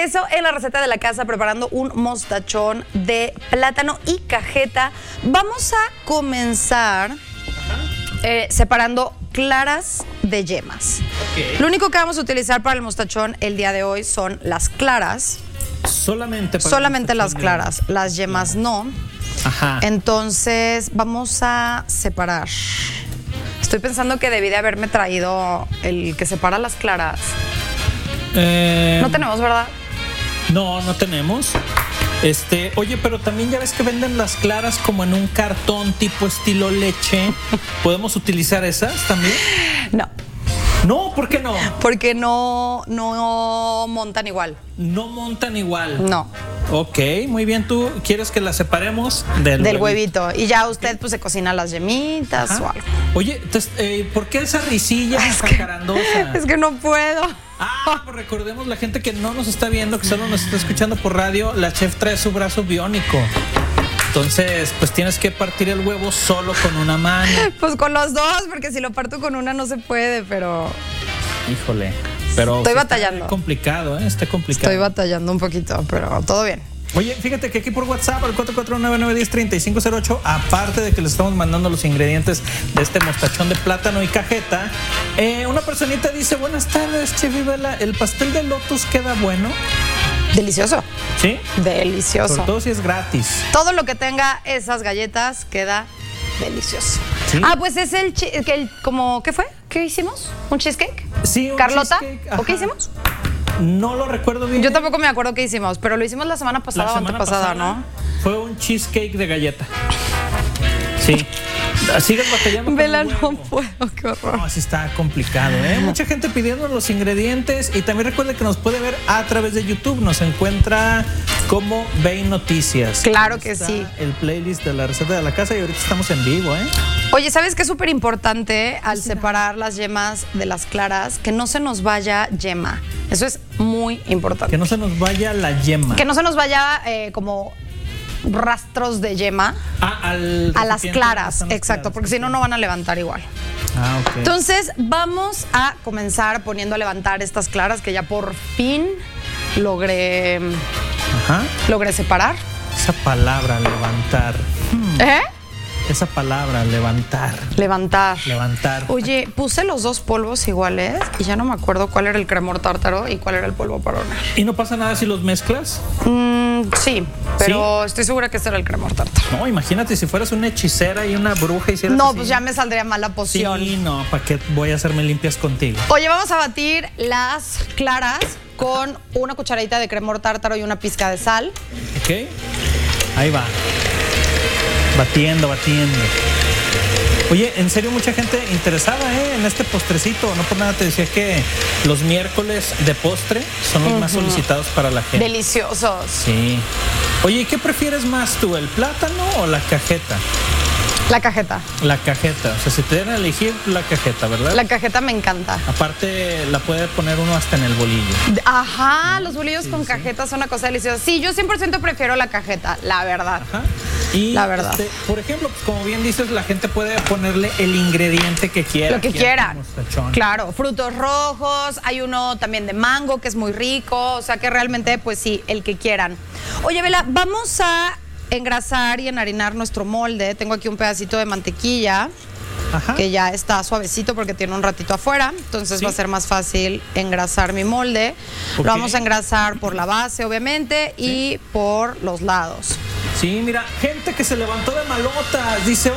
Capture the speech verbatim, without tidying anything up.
regreso en la receta de la casa preparando un mostachón de plátano y cajeta. Vamos a comenzar eh, separando claras de yemas. Okay. Lo único que vamos a utilizar para el mostachón el día de hoy son las claras. Solamente para Solamente las claras, las yemas no. Ajá. Entonces vamos a separar. Estoy pensando que debí de haberme traído el que separa las claras. Eh, No tenemos, ¿verdad? No, no tenemos. Este, oye, pero también ya ves que venden las claras como en un cartón tipo estilo leche. ¿Podemos utilizar esas también? No. No, ¿por qué no? Porque no, no montan igual. No montan igual. No. Ok, muy bien. ¿Tú quieres que las separemos del, Del huevito. huevito. Y ya usted pues se cocina las yemitas. Ajá. O algo. Oye, te, eh, ¿por qué esa risilla es tan que, carandosa? Es que no puedo. Ah, pues recordemos la gente que no nos está viendo, que solo nos está escuchando por radio, la chef trae su brazo biónico. Entonces, pues tienes que partir el huevo solo con una mano. Pues con los dos, porque si lo parto con una no se puede, pero... Híjole, pero... Estoy batallando. Está complicado, ¿eh? Está complicado. Estoy batallando un poquito, pero todo bien. Oye, fíjate que aquí por WhatsApp, al cuatro cuatro nueve nueve uno cero tres cinco cero ocho, aparte de que les estamos mandando los ingredientes de este mostachón de plátano y cajeta, eh, una personita dice, buenas tardes, Chef Vivela, ¿el pastel de lotus queda bueno? Delicioso. ¿Sí? Delicioso. Sobre todo si es gratis. Todo lo que tenga esas galletas queda delicioso. ¿Sí? Ah, pues es el, el como, ¿qué fue? ¿Qué hicimos? ¿Un cheesecake? Sí, un ¿Carlota? cheesecake. ¿O qué hicimos? No lo recuerdo bien. Yo tampoco me acuerdo qué hicimos, pero lo hicimos la semana pasada o antepasada, ¿no? Fue un cheesecake de galleta. Sí. ¿Sigues batallando? Vela, no puedo, qué horror. No, así está complicado, ¿eh? Mucha gente pidiendo los ingredientes y también recuerde que nos puede ver a través de YouTube. Nos encuentra como Vein Noticias. Claro que sí. El playlist de la receta de la casa y ahorita estamos en vivo, ¿eh? Oye, ¿sabes qué es súper importante al separar las yemas de las claras? Que no se nos vaya yema. Eso es muy importante. Que no se nos vaya la yema. Que no se nos vaya eh, como... rastros de yema ah, al a las claras, las exacto, claras, porque si no, no van a levantar igual. Ah, ok. Entonces, vamos a comenzar poniendo a levantar estas claras que ya por fin logré, Ajá. logré separar. Esa palabra, levantar. Hmm. ¿Eh? Esa palabra, levantar. Levantar. Levantar. Oye, puse los dos polvos iguales y ya no me acuerdo cuál era el cremor tártaro y cuál era el polvo para hornear. ¿Y no pasa nada si los mezclas? Mm, sí, pero ¿Sí? estoy segura que este era el cremor tártaro. No, imagínate si fueras una hechicera y una bruja y hicieras No, así. pues ya me saldría mala poción. Sí, no, ¿para qué voy a hacerme limpias contigo? Oye, vamos a batir las claras con una cucharadita de cremor tártaro y una pizca de sal. Ok, ahí va. Batiendo, batiendo. Oye, en serio, mucha gente interesada ¿eh? en este postrecito. No por nada te decía que los miércoles de postre son los uh-huh. más solicitados para la gente. Deliciosos. Sí. Oye, ¿y qué prefieres más tú, el plátano o la cajeta? La cajeta. La cajeta, o sea, si te dieran a elegir la cajeta, ¿verdad? La cajeta me encanta. Aparte, la puede poner uno hasta en el bolillo. Ajá, los bolillos sí, con sí. cajeta son una cosa deliciosa. Sí, yo cien por ciento prefiero la cajeta, la verdad. Ajá. Y, la verdad. Este, por ejemplo, pues, como bien dices, la gente puede ponerle el ingrediente que quiera. Lo que quieran. Claro, frutos rojos, hay uno también de mango que es muy rico, o sea que realmente, pues sí, el que quieran. Oye, Vela, vamos a engrasar y enharinar nuestro molde. Tengo aquí un pedacito de mantequilla. Ajá. Que ya está suavecito porque tiene un ratito afuera, entonces ¿sí? va a ser más fácil engrasar mi molde. Okay. Lo vamos a engrasar por la base, obviamente, ¿sí? y por los lados. Sí, mira, gente que se levantó de malotas, dice...